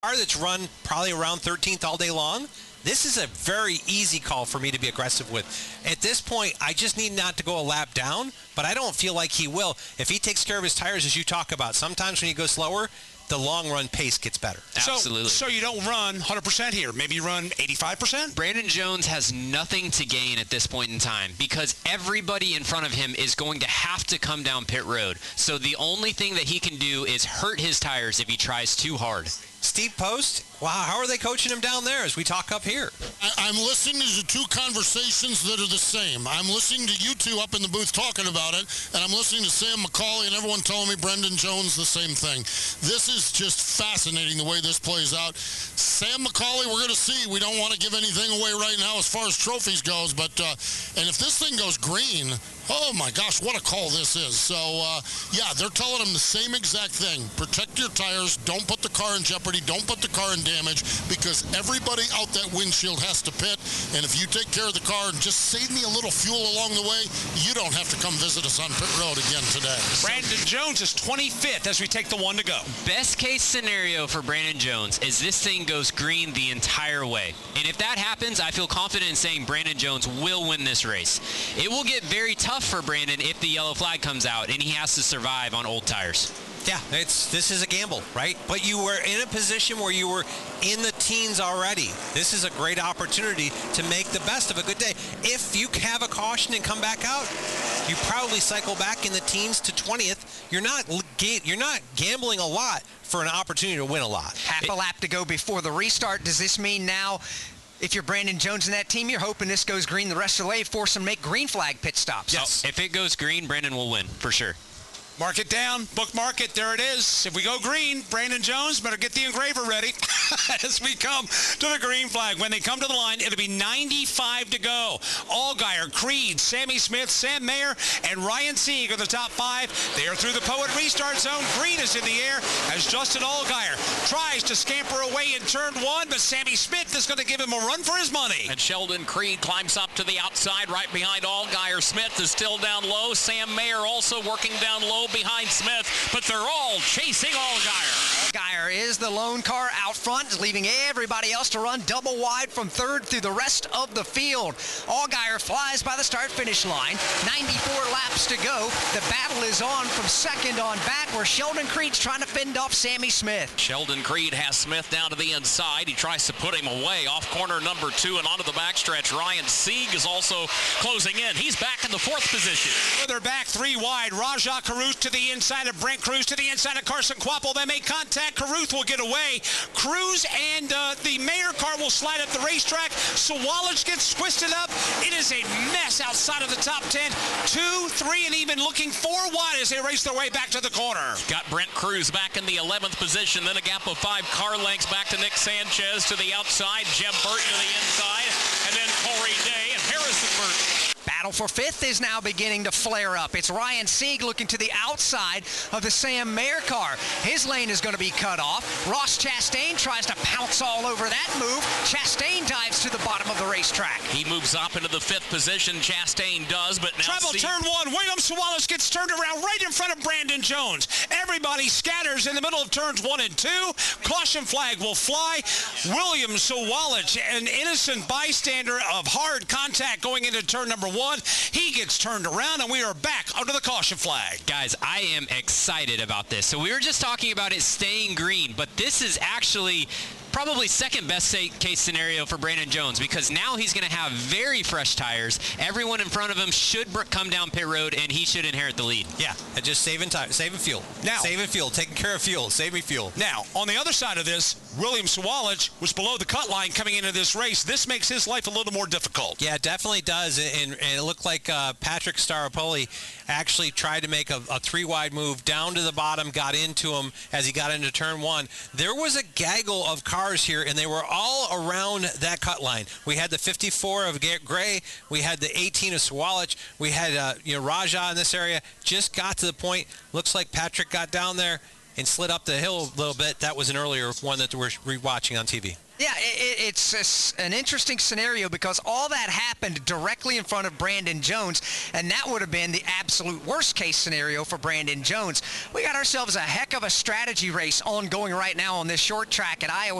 car that's run probably around 13th all day long, this is a very easy call for me to be aggressive with. At this point, I just need not to go a lap down, but I don't feel like he will. If he takes care of his tires, as you talk about, sometimes when you go slower, the long-run pace gets better. Absolutely. So you don't run 100% here. Maybe you run 85%? Brandon Jones has nothing to gain at this point in time because everybody in front of him is going to have to come down pit road. So the only thing that he can do is hurt his tires if he tries too hard. Steve Post, wow, how are they coaching him down there as we talk up here? I'm listening to two conversations that are the same. I'm listening to you two up in the booth talking about it, and I'm listening to Sam McCauley and everyone telling me Brendan Jones the same thing. This is just fascinating the way this plays out. Sam McCauley, we're going to see. We don't want to give anything away right now as far as trophies goes, but and if this thing goes green, oh my gosh, what a call this is. So, yeah, they're telling him the same exact thing. Protect your tires. Don't put the car in jeopardy. Don't put the car in damage because everybody out that windshield has to pit. And if you take care of the car and just save me a little fuel along the way, you don't have to come visit us on pit road again today. Brandon Jones is 25th as we take the one to go. Best case scenario for Brandon Jones is this thing goes green the entire way. And if that happens, I feel confident in saying Brandon Jones will win this race. It will get very tough for Brandon if the yellow flag comes out and he has to survive on old tires. Yeah, this is a gamble, right? But you were in a position where you were in the teens already. This is a great opportunity to make the best of a good day. If you have a caution and come back out, you probably cycle back in the teens to 20th. You're not gambling a lot for an opportunity to win a lot. Half a lap to go before the restart. Does this mean now, if you're Brandon Jones in that team, you're hoping this goes green the rest of the way, force him to make green flag pit stops? Yes. If it goes green, Brandon will win, for sure. Mark it down, bookmark it, there it is. If we go green, Brandon Jones better get the engraver ready as we come to the green flag. When they come to the line, it'll be 95 to go. Allgaier, Creed, Sammy Smith, Sam Mayer, and Ryan Sieg are the top five. They are through the Poet restart zone. Green is in the air as Justin Allgaier tries to scamper away in turn one, but Sammy Smith is going to give him a run for his money. And Sheldon Creed climbs up to the outside right behind Allgaier. Smith is still down low. Sam Mayer also working down low behind Smith, but they're all chasing Allgaier. Allgaier is the lone car out front, leaving everybody else to run double wide from third through the rest of the field. Allgaier flies by the start-finish line. 94 laps to go. The battle is on from second on back, where Sheldon Creed's trying to fend off Sammy Smith. Sheldon Creed has Smith down to the inside. He tries to put him away off corner number 2 and onto the backstretch. Ryan Sieg is also closing in. He's back in the 4th position. They're back 3 wide. Raja Caruth to the inside of Brent Cruz, to the inside of Carson Kvapil. They make contact. Caruth will get away. Cruz and the Mayer car will slide up the racetrack. Sawalich gets twisted up. It is a mess outside of the top 10. 2, 3, and even looking 4 wide as they race their way back to the corner. Got Brent Cruz back in the 11th position. Then a gap of 5 car lengths back to Nick Sanchez to the outside. Jeb Burton to the inside. And then Corey Day and Harrison Burton. Battle for 5th is now beginning to flare up. It's Ryan Sieg looking to the outside of the Sam Mayer car. His lane is going to be cut off. Ross Chastain tries to pounce all over that move. Chastain dives to the bottom of the racetrack. He moves up into the 5th position. Chastain does, but now Treble turn 1. William Sawalich gets turned around right in front of Brandon Jones. Everybody scatters in the middle of turns 1 and 2. Caution flag will fly. William Sawalich, an innocent bystander of hard contact going into turn number 1. He gets turned around, and we are back under the caution flag. Guys, I am excited about this. So we were just talking about it staying green, but this is actually probably second best case scenario for Brandon Jones, because now he's going to have very fresh tires. Everyone in front of him should come down pit road, and he should inherit the lead. Yeah, and just saving time, saving fuel. Now, saving fuel, taking care of fuel, saving fuel. Now, on the other side of this, William Sawalich was below the cut line coming into this race. This makes his life a little more difficult. Yeah, it definitely does, and it looked like Patrick Staropoli actually tried to make a 3-wide move down to the bottom, got into him as he got into turn 1. There was a gaggle of cars here, and they were all around that cut line. We had the 54 of Gray, we had the 18 of Sawalich, we had Raja in this area. Just got to the point. Looks like Patrick got down there and slid up the hill a little bit. That was an earlier one that we're rewatching on TV. Yeah, it's an interesting scenario because all that happened directly in front of Brandon Jones, and that would have been the absolute worst case scenario for Brandon Jones. We got ourselves a heck of a strategy race ongoing right now on this short track at Iowa